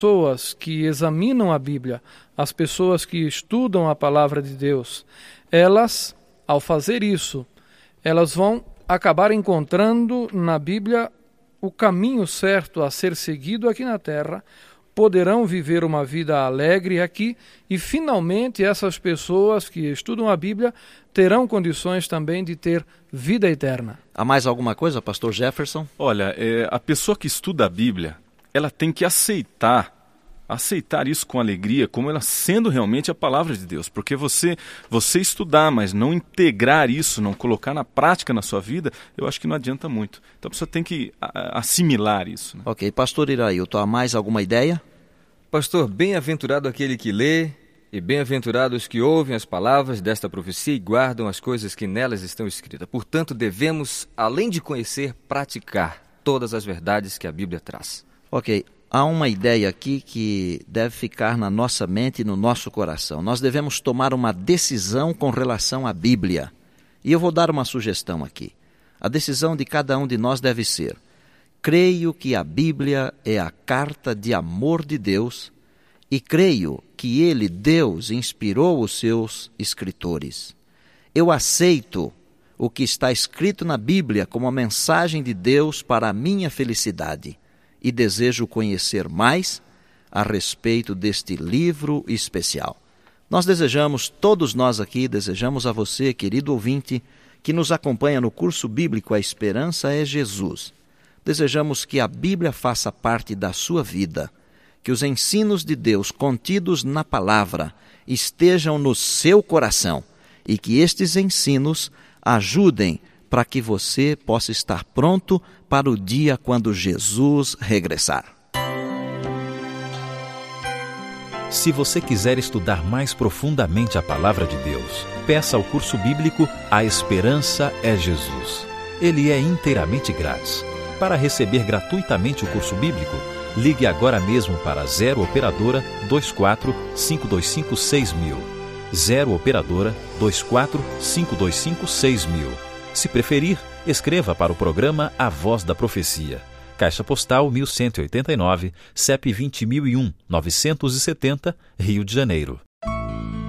pessoas que examinam a Bíblia, as pessoas que estudam a palavra de Deus, elas, ao fazer isso, elas vão acabar encontrando na Bíblia o caminho certo a ser seguido aqui na Terra, poderão viver uma vida alegre aqui e, finalmente, essas pessoas que estudam a Bíblia terão condições também de ter vida eterna. Há mais alguma coisa, pastor Jefferson? Olha, a pessoa que estuda a Bíblia, ela tem que aceitar isso com alegria, como ela sendo realmente a palavra de Deus. Porque você estudar, mas não integrar isso, não colocar na prática na sua vida, eu acho que não adianta muito. Então a pessoa tem que assimilar isso. Né? Ok, pastor Irailton, há mais alguma ideia? Pastor, bem-aventurado aquele que lê, e bem-aventurados que ouvem as palavras desta profecia e guardam as coisas que nelas estão escritas. Portanto, devemos, além de conhecer, praticar todas as verdades que a Bíblia traz. Ok, há uma ideia aqui que deve ficar na nossa mente e no nosso coração. Nós devemos tomar uma decisão com relação à Bíblia. E eu vou dar uma sugestão aqui. A decisão de cada um de nós deve ser: creio que a Bíblia é a carta de amor de Deus e creio que Ele, Deus, inspirou os seus escritores. Eu aceito o que está escrito na Bíblia como a mensagem de Deus para a minha felicidade e desejo conhecer mais a respeito deste livro especial. Nós desejamos, todos nós aqui, desejamos a você, querido ouvinte, que nos acompanha no curso bíblico A Esperança é Jesus. Desejamos que a Bíblia faça parte da sua vida, que os ensinos de Deus contidos na palavra estejam no seu coração e que estes ensinos ajudem para que você possa estar pronto para o dia quando Jesus regressar. Se você quiser estudar mais profundamente a palavra de Deus, peça ao curso bíblico A Esperança é Jesus. Ele é inteiramente grátis. Para receber gratuitamente o curso bíblico, ligue agora mesmo para 0 Operadora 24 525 6000. 0 Operadora 24 525 6000. Se preferir, escreva para o programa A Voz da Profecia. Caixa Postal 1189, CEP 20001, 970, Rio de Janeiro.